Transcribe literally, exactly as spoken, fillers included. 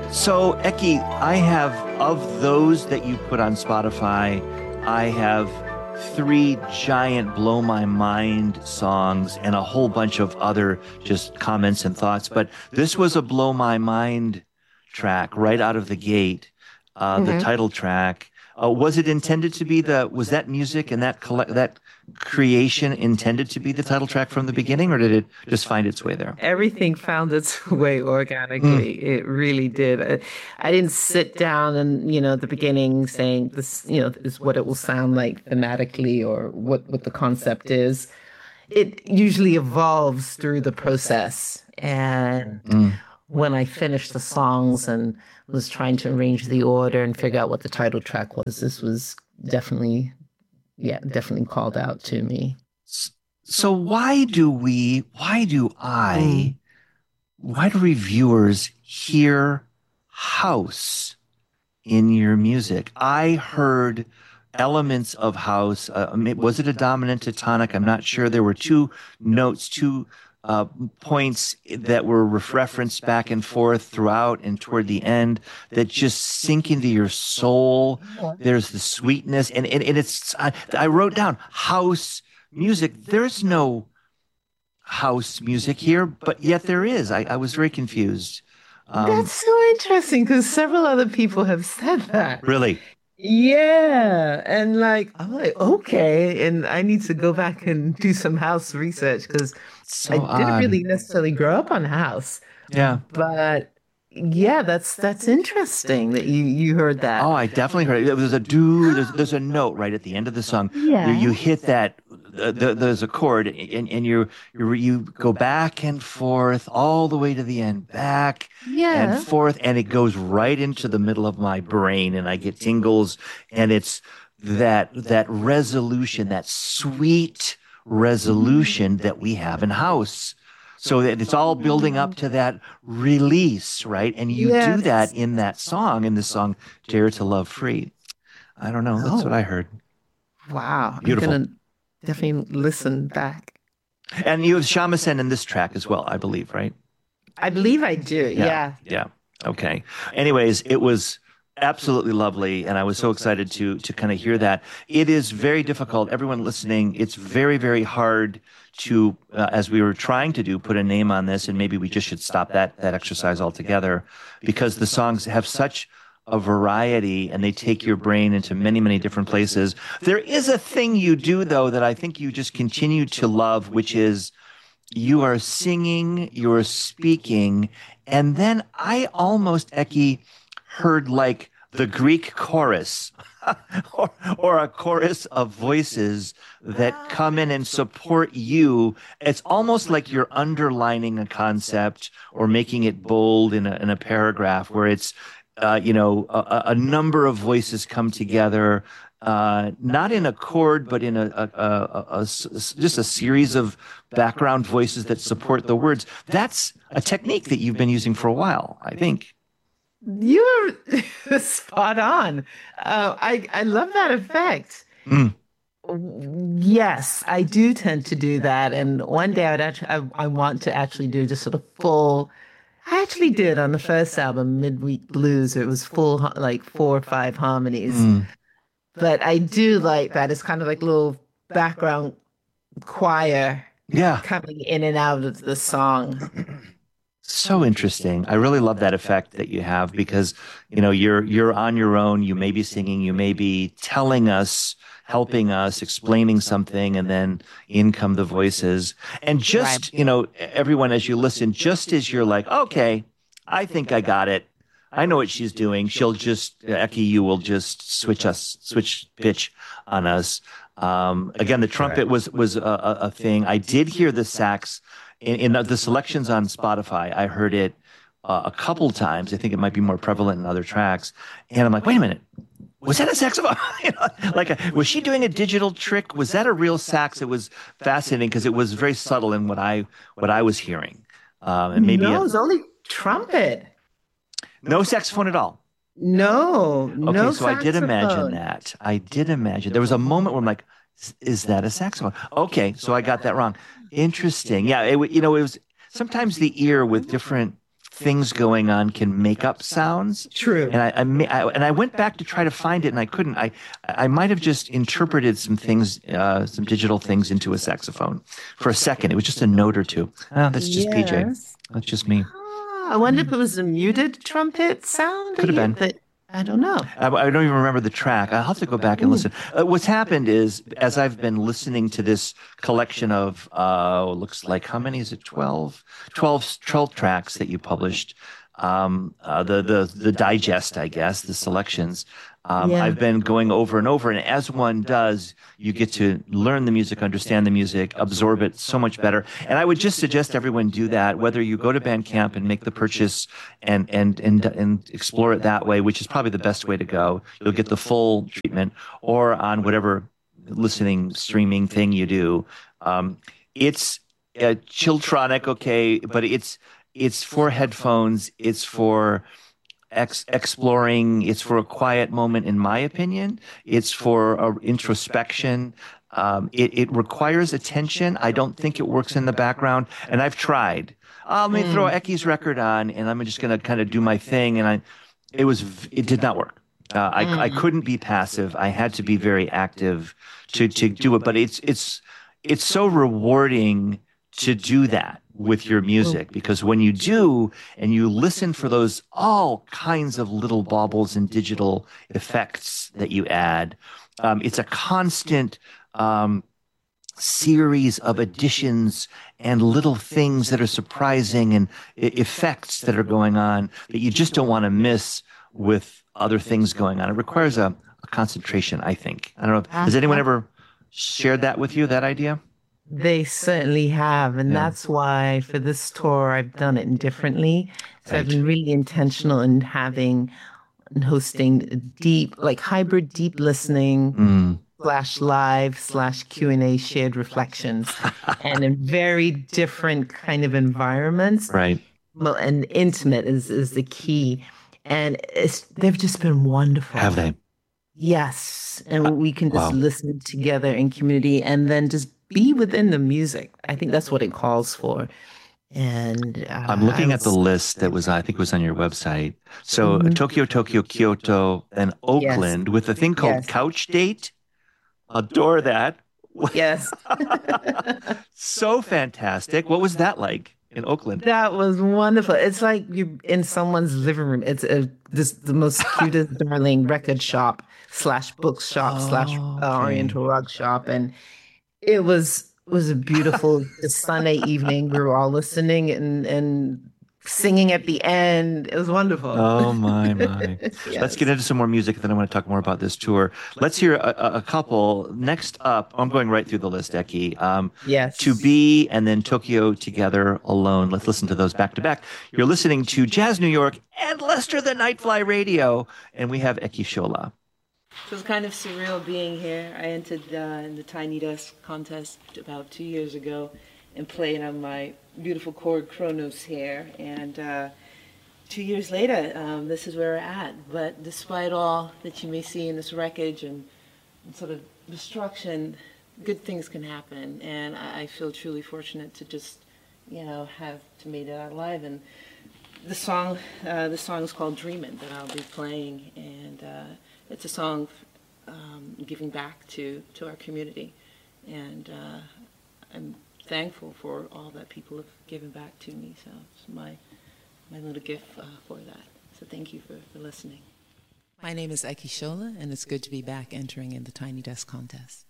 So, Eki, I have, of those that you put on Spotify, I have three giant blow my mind songs and a whole bunch of other just comments and thoughts. But this was a blow my mind track right out of the gate, uh, the hmm title track. Uh, was it intended to be the, was that music and that collect, that creation intended to be the title track from the beginning, or did it just find its way there? Everything found its way Mm, organically. It really did. I, I didn't sit down and, you know, at the beginning saying this, you know, is what it will sound like thematically or what, what the concept is. It usually evolves through the process. And mm. when I finished the songs and was trying to arrange the order and figure out what the title track was, this was definitely, yeah, definitely called out to me. S- So why do we, why do I, Mm. why do reviewers hear house in your music? I heard elements of house. Uh, I was it a dominant, a tonic? I'm not sure. There were two notes, two uh, points that were referenced back and forth throughout and toward the end that just sink into your soul. There's the sweetness, and and, and it's. I, I wrote down house music. There's no house music here, but yet there is. I, I was very confused. That's Um, so interesting because several other people have said that. really. Yeah. And like, I'm like, okay. And I need to go back and do some house research because I So didn't odd. really necessarily grow up on house. Yeah. But yeah, that's that's interesting that you you heard Oh, that. I definitely heard it. There's a do. There's there's a note right at the end of the song. You Yeah. you hit that. Uh, the, there's a chord, and and you you you go back and forth all the way to the end, back and Yeah. forth, and it goes right into the middle of my brain, and I get tingles, and it's that that resolution, that sweet resolution that we have in house. So that it's all building up to that release, right? And you do that Yes. in that song, in the song Dare to Love Free. I don't know. That's what Oh, I heard. wow. I'm Beautiful. gonna definitely listen back. And you have shamisen in this track as well, I believe, right? I believe I do. Yeah. Yeah. Yeah. Okay. Anyways, it was absolutely lovely, and I was so excited to to kind of hear that. It is very difficult. Everyone listening, it's very, very hard to, uh, as we were trying to do, put a name on this, and maybe we just should stop that that exercise altogether, because the songs have such a variety and they take your brain into many, many different places. There is a thing you do though that I think you just continue to love, which is you are singing, you're speaking, and then I almost, Eki, heard like the Greek chorus or, or a chorus of voices that come in and support you. It's almost like you're underlining a concept or making it bold in a, in a paragraph where it's, uh, you know, a, a number of voices come together, uh, not in a chord, but in a, a, a, a- a s- just a series of background voices that support the words. That's a technique that you've been using for a while, I think. You're spot on. Uh, I I love that effect. Mm, Yes, I do tend to do that. And one day I would actually I, I want to actually do just sort of full. I actually did on the first album, Midweek Blues. It was full har- like four or five harmonies. mm. But I do like that. It's kind of like a little background choir Yeah. coming in and out of the song. So interesting. I really love that effect that you have because, you know, you're you're on your own. You may be singing, you may be telling us, helping us, explaining something, and then in come the voices. And Right. just, you know, everyone as you listen, just as you're like, okay, I think I got it. I know what she's doing. She'll just, Eki, you will just switch us, switch pitch on us. Um, again, the trumpet Correct. was was a, a a thing. I did hear the sax in, in the selections on Spotify. I heard it uh, a couple times. I think it might be more prevalent in other tracks. And I'm like, wait a minute, was that a saxophone? You know, like, a, was she doing a digital trick? Was that a real sax? It was fascinating because it was very subtle in what I what I was hearing. Um, and maybe No, a, it's only trumpet. no saxophone at all. No, Okay, no so I did imagine saxophone. that. I did imagine. There was a moment where I'm like, is is that a saxophone? Okay, so I got that wrong. Interesting. Yeah, it, w- you know, it was sometimes the ear with different things going on can make up sounds. True. And I, I, ma- I and I went back to try to find it, and I couldn't. I I might have just interpreted some things, uh, some digital things into a saxophone for a second. It was just a note or two. Oh, that's just P J. Yes. That's just me. Ah, I wonder if it was a muted trumpet sound. Could have been. That, I don't know. I, I don't even remember the track. I'll have to go back and listen. Uh, what's happened is, as I've been listening to this collection of, uh, looks like, how many is it? twelve? twelve, twelve tracks that you published. Um, uh, the, the, the digest, I guess, the selections. Um, Yeah. I've been going over and over, and as one does, you get to learn the music, understand the music, absorb it so much better. And I would just suggest everyone do that, whether you go to Bandcamp and make the purchase and and and and explore it that way, which is probably the best way to go. You'll get the full treatment, or on whatever listening streaming thing you do. Um, it's a Chilltronic, okay, but it's it's for headphones. It's for Ex- exploring. It's for a quiet moment, in my opinion. It's for a introspection. Um, it, it requires attention. I don't think it works in the background. And I've tried. Oh, let me throw Ecky's record on, and I'm just going to kind of do my thing. And I, it was, it did not work. Uh, I, I couldn't be passive. I had to be very active to to do it. But it's it's it's so rewarding to do that with your music, because when you do and you listen for those all kinds of little baubles and digital effects that you add, um, it's a constant um, series of additions and little things that are surprising and e- effects that are going on that you just don't want to miss with other things going on. It requires a, a concentration, I think. I don't know. Has anyone ever shared that with you, that idea? They certainly have. And Yeah. that's why for this tour, I've done it differently. So I've Right. been really intentional in having and hosting deep, like hybrid deep listening Mm, slash live slash Q and A shared reflections and in very different kind of environments. right. Well, and intimate is, is the key. And it's, they've just been wonderful. Have they? Yes. And we can just wow. listen together in community and then just be within the music. I think that's what it calls for. And uh, I'm looking I at the was- list that was, I think, was on your website. So Mhm. Tokyo, Tokyo, Kyoto, and Oakland with a thing called Yes. Couch Date. Adore that. Yes. So fantastic. What was that like in Oakland? That was wonderful. It's like you're in someone's living room. It's a, this the most cutest, darling record shop slash bookshop slash Oh, uh, okay. Oriental rug shop, and it was was a beautiful Sunday evening. We were all listening and and singing at the end. It was wonderful. Oh my my! Yes. Let's get into some more music, then I want to talk more about this tour. Let's hear a, a- a couple. Next up, I'm going right through the list, Ecky. Um, Yes. To Be and then Tokyo Together Alone. Let's listen to those back to back. You're listening to Jazz New York and Lester the Nightfly Radio, and we have Ecky Shola. It was kind of surreal being here. I entered uh, in the Tiny Desk contest about two years ago and played on my beautiful chord Kronos here. And uh, two years later, um, this is where we're at. But despite all that you may see in this wreckage and, and sort of destruction, good things can happen. And I, I feel truly fortunate to just, you know, have to made it out alive. And the song, uh, the song is called Dreamin' that I'll be playing. And uh, it's a song um, giving back to, to our community. And uh, I'm thankful for all that people have given back to me. So it's my, my little gift uh, for that. So thank you for, for listening. My name is Ecky Shola, and it's good to be back entering in the Tiny Desk contest.